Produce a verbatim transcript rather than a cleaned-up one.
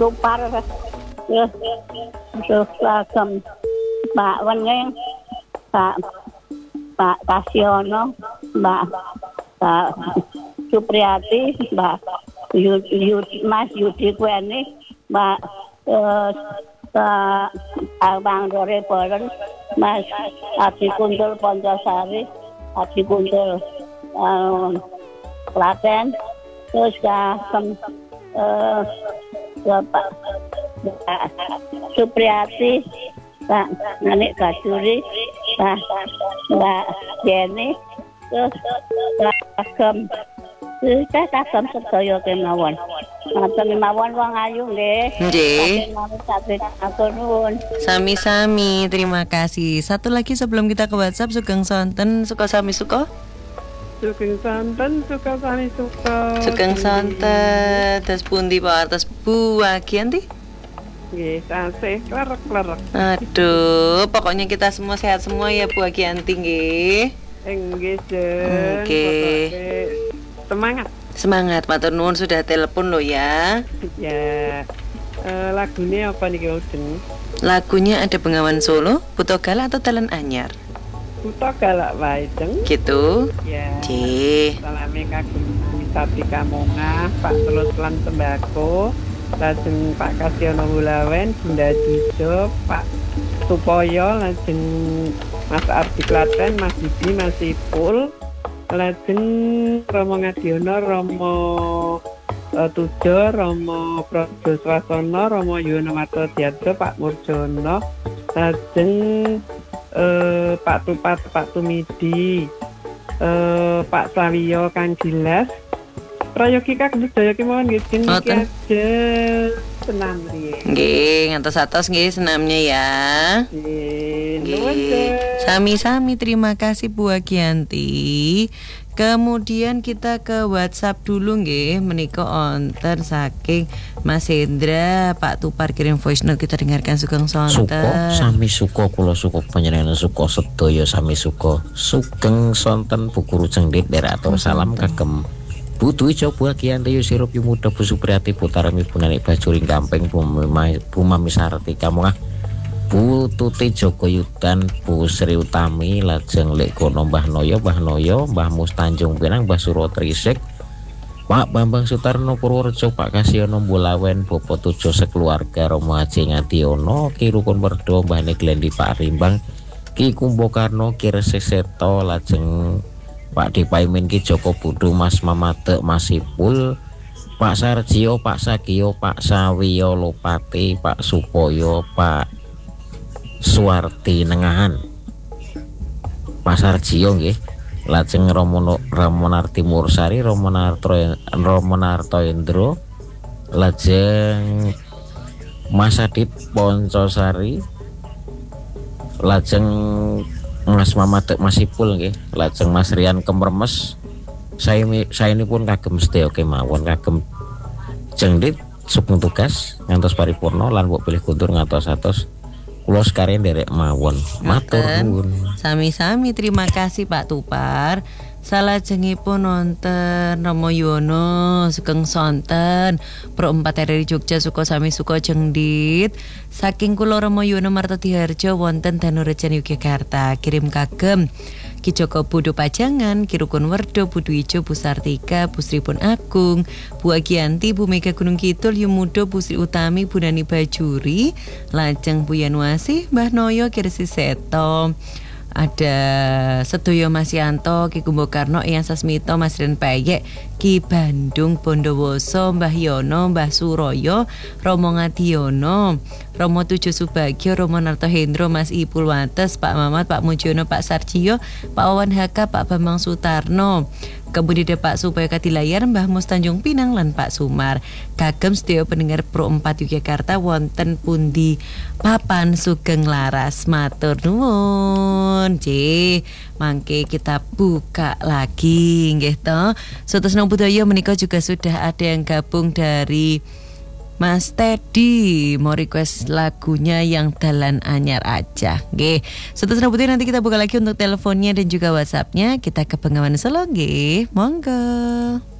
Tupar terus terus lagam Mbak Weneng, Pak Pak Kasiono, Mbak Mbak Supriyati, Mbak Yud, Yud, Mas Yudi Kweni, Mbak eh, Abang Dore Boren, Mas Adi Kuntul Poncosari, Adi Kuntul um, Klaten, terus lagam eh, Bapak Mbak Supriyati, Pak Nanik Gajuri, Pak Mbak Jenny, terus lagam saya kagem sedaya kemawon. Ngoten mawon wong ayu nggih. Nggih. Nuwun. Sami-sami, terima kasih. Satu lagi sebelum kita ke WhatsApp, Sugeng Sonten, suka sami suka? Sugeng Sonten, suka sami suka. Sugeng Sonten, terus pundi Pak Artos Bu Agianti? Nggih, tasih klerek-klerek. Aduh, pokoknya kita semua sehat semua ya Bu Agianti nggih. Nggih, Jen. Oke. Semangat. Semangat, matur nuwun sudah telepon lo ya. Ya. Uh, lagunya apa nih Gauden? Lagunya ada Bengawan Solo, Buto Galak atau Dalan Anyar? Buto Galak wae, Jeng. Gitu. Ya. Cih. Salame kagem Wisati Kamonga, Pak Telus lan Tembako, lajeng Pak Kasiono Bulawen, Bunda Jujo, Pak Supoyo, lajeng Mas Ardi Klaten, Mas Didi, Mas Ipul, lajeng Romo Ngadiono, Romo uh, Tujo, Romo Projo Swasono, Romo Yono Marto Diarjo, Pak Murjono, lajeng uh, Pak Tupat, Pak Tumidi, uh, Pak Sawiyo, Kang Gilas, Prayogi Kagem Sedaya kemawon nggih niki aja senam nggih. Nggih, ngantos-atos nggih senamnya ya. Nggih. Sami-sami, terima kasih Bu Agianti. Kemudian kita ke WhatsApp dulu nggih, menika onten saking Mas Hendra, Pak Tupar kirim voice note, kita dengarkan Sugeng Sonten. Suko sami suko kula suko panjenengan suko sedaya sami suko. Sugeng Sonten Bu Guru Cengdit deratur salam kagem Butu Ijo Bu Agianti Yusirup Yumuda Bu Supriyati Putarami Bu Nanik Bajuring Gampeng Bu Mami Sarati Kamungah Bu Tuti Joko Yudan Bu Sri Utami lajeng Lek Kono Mbah Noyo Mbah Noyo Mbah Mus Tanjung Pinang Mbah Suro Trisek Pak Bambang Sutarno Purworejo Pak Kasiono Bulawen Bopo Tujo sekeluarga Romo Haji Ngadiono Ki Rukun Merdo Mbah Neglendi Pak Rimbang Ki Kumbokarno Ki Reseseto lajeng Pak Dipaimin Ki Joko Budu Mas Mamate Mas Ipul Pak Sarjio Pak Sagio Pak Sawiyo Lopati Pak Supoyo Pak Suwarti Nengahan Pak Sarjio nggih lajeng Romono Ramonarti Mursari Romonarto Romonarto Endro lajeng Mas Adit Poncosari lajeng Mas Mamadek Mas Ipul nggih, lajeng Mas Rian Kemermes. Saya saya ini pun kagem sedaya kemawon kagem Cengdit sugeng tugas ngantos paripurna lan mbok pilih kuntur ngantos atos. Kula sekalian derek mawon. Matur nuwun. Sami-sami, terima kasih Pak Tupar. Salajengipun nonton Romo Yono Sugeng Sonten Pro empat R R I Jogja suka sami suka Cengdit saking kula Romo Yono Marto Diharjo wonten Danurejan Yogyakarta kirim kagem Ki Joko Budo Pajangan Ki Rukun Werdo Budu Ijo Bu Sartika Bu Sri Pun Agung Bu Agianti Bu Mega Gunung Kidul Yumudo Bu Sri Utami Bu Nani Bajuri lajeng Bu Yanuasi Mbah Noyo Kirsi Seto ada Sedoyo Mas Yanto, Ki Kumbokarno, Ian Sasmito, Mas Ren Payek, Ki Bandung Bondowoso, Mbah Yono, Mbah Suroyo, Romo Ngadiono, Romo Tujo Subagio, Romo Narto Hendro, Mas Ipul Wates, Pak Mamat, Pak Mujono, Pak Sarjio, Pak Wawan Haka, Pak Bambang Sutarno, Kemudian Pak Supaya Kadilayar, Mbah Mus Tanjung Pinang lan Pak Sumar. Kagem sedaya pendengar Pro empat Yogyakarta wonten pundi papan sugeng laras matur nuwun. J, mangke kita buka lagi nggih to. Sutresna budaya menika juga sudah ada yang gabung dari Mas Teddy mau request lagunya yang Dalan Anyar aja. Nggih. Seterusnya nanti kita buka lagi untuk teleponnya dan juga WhatsAppnya. Kita ke Bengawan Solo nggih. Monggo.